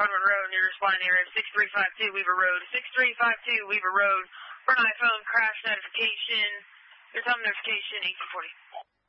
Hartwood Road, and you're responding area 6352 Weaver Road. 6352 Weaver Road for an iPhone crash notification. Your time notification 1840.